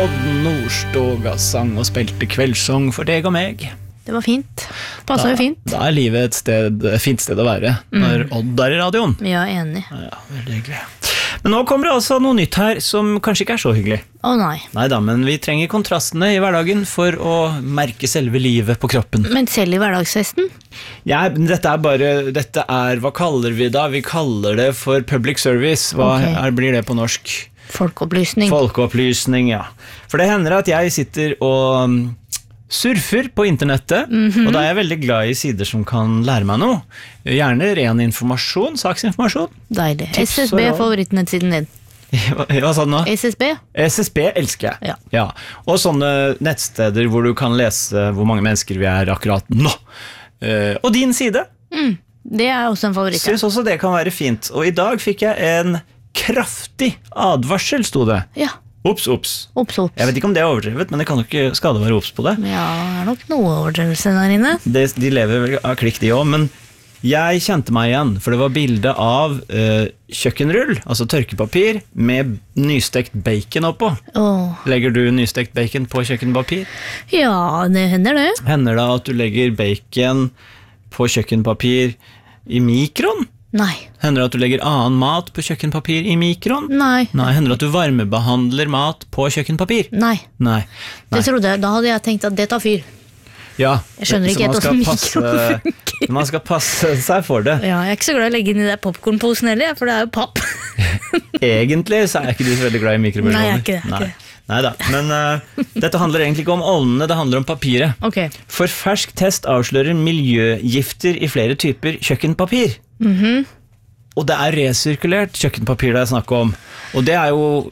Odd Nordstoga sang og spilte kveldssang for deg og meg. Det var fint. Passet jo fint. Da livet et fint sted å være når Odd er i radioen. Ja, enig. Ja, veldig hyggelig. Men nå kommer det altså noe nytt her som kanskje ikke er så hyggelig. Nei. Neida, men vi trenger kontrastene i hverdagen for å merke selve livet på kroppen. Men selv i hverdagsfesten? Ja, dette er, hva kaller vi da? Vi kaller det for public service. Hva blir det på norsk? Folkeopplysning. Folkeopplysning, ja. For det hender at jeg sitter og surfer på internettet, og da er jeg veldig glad i sider som kan lære meg noe. Gjerne ren informasjon, saksinformasjon. Deilig. SSB er favorittsiden din. Hva sa du nå? SSB? SSB elsker jeg. Ja. Og sånne nettsteder hvor du kan lese hvor mange mennesker vi er akkurat nå. Og din side. Det er også en favoritt. Synes også det kan være fint. Og i dag fikk jeg en kraftig advarsel, sto det. Ja. Ops. Jeg vet ikke om det er overdrevet, men det kan jo ikke skade å være ops på det. Ja, det er nok noe overdrevelse der inne. De lever vel av klikk de også, men jeg kjente meg igjen, for det var bilde av kjøkkenrull, altså tørkepapir, med nystekt bacon oppå. Legger du nystekt bacon på kjøkkenpapir? Ja, det hender det. Hender det at du legger bacon på kjøkkenpapir i mikron? Nei. Hender det at du legger annen mat på kjøkkenpapir i mikron? Nei. Hender det at du varmebehandler mat på kjøkkenpapir? Nei. Det trodde jeg, da hadde jeg tenkt at det tar fyr. Ja. Jeg skjønner ikke hvordan mikron funker. Man skal passe seg for det. Ja, jeg er ikke så glad i å legge inn i det popcornposen heller, for det er jo papp. Egentlig så er ikke du så veldig glad i mikrobølgeovner. Nei, jeg er ikke det. Neida, men dette handler egentlig ikke om ovnene, det handler om papiret. For fersk test avslører miljøgifter i flere typer kjøkkenpapir. Og det er resirkulert kjøkkenpapir det er snakk om. Og det er jo,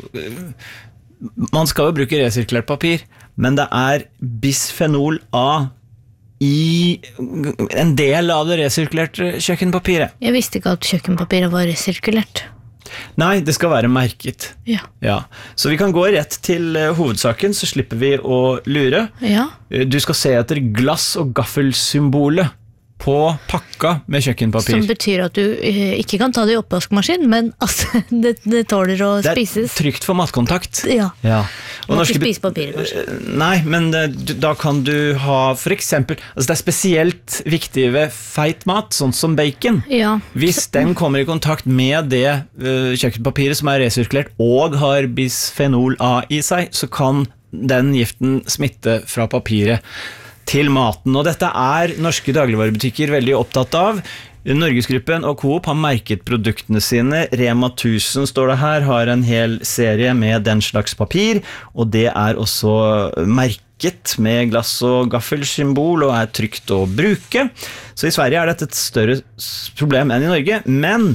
man skal jo bruke resirkulert papir, men det er bisfenol A i en del av det resirkulerte kjøkkenpapiret. Jeg visste ikke at kjøkkenpapiret var resirkulert. Nei, det skal være merket. Ja. Så vi kan gå rett til hovedsaken, så slipper vi å lure. Du skal se etter glass- og gaffelsymbolet på pakka med kjøkkenpapir. Som betyr at du ikke kan ta det i oppvaskmaskin, men altså, det tåler å spises. Det er trygt for matkontakt. Ja. Og må ikke spise papiret, kanskje. Nei, men da kan du ha for eksempel, altså det er spesielt viktig ved feit mat, sånn som bacon. Hvis den kommer i kontakt med det kjøkkenpapiret som er resirkulert og har bisfenol A i seg, så kan den giften smitte fra papiret til maten, og dette er norske dagligvarebutikker veldig opptatt av. Norgesgruppen og Coop har merket produktene sine. Rema 1000 står det her, har en hel serie med den slags papir, og det er også merket med glass- og gaffelsymbol og er trygt å bruke. Så i Sverige er dette et større problem enn i Norge, men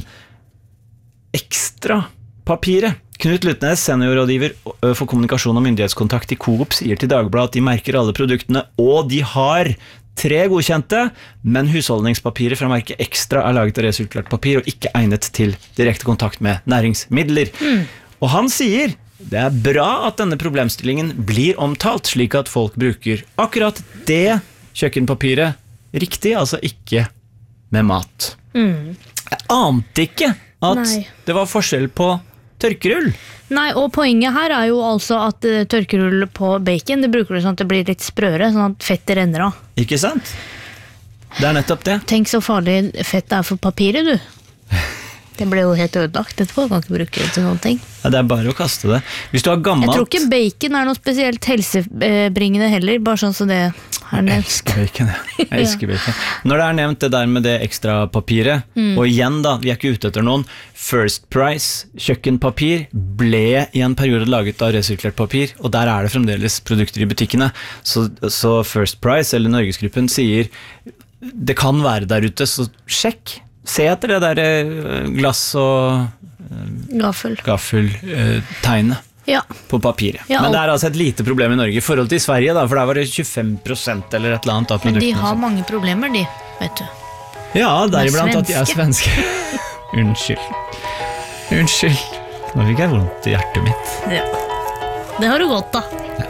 ekstra papiret. Knut Lutnes, seniorrådgiver for kommunikasjon og myndighetskontakt i Coop, sier til Dagbladet at de merker alle produktene, og de har 3 godkjente, men husholdningspapiret fra merket Ekstra er laget av resirkulert papir og ikke egnet til direkte kontakt med næringsmidler. Og han sier det er bra at denne problemstillingen blir omtalt, slik at folk bruker akkurat det kjøkkenpapiret riktig, altså ikke med mat. Jeg ante ikke at det var forskjell på tørkerull. Nei, og poenget her er jo altså at tørkerull på bacon, det bruker du sånn at det blir litt sprøere, sånn at fettet renner av. Ikke sant? Det er nettopp det. Tenk så farlig fett er for papiret, du. Det ble jo helt ødelagt etterpå, jeg kan ikke bruke det til noen ting. Ja, det er bare å kaste det. Hvis du har gammelt... Jeg tror ikke bacon er noe spesielt helsebringende heller, bare sånn som det er nevnt. Jeg elsker bacon, jeg elsker bacon. Når det er nevnt det der med det ekstra papiret, og igjen da, vi er ikke ute etter noen, First Price kjøkkenpapir ble i en periode laget av resirkulert papir, og der er det fremdeles produkter i butikkene. Så First Price, eller Norgesgruppen, sier det kan være der ute, så sjekk. Se etter det der glass og gaffeltegnet på papiret. Men det er altså et lite problem i Norge i forhold til Sverige da, for der var det 25% eller et eller annet av produktene. Men de har mange problemer, de, vet du. Ja, deriblant at de er svenske. Unnskyld. Nå fikk jeg vondt i hjertet mitt. Ja. Det har du godt da.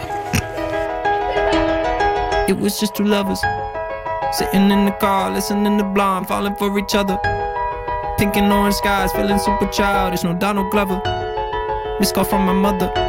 It was just two lovers sitting in the car, listening to Blonde, falling for each other. Pink and orange skies, feeling super childish, no Donald Glover. Missed call from my mother.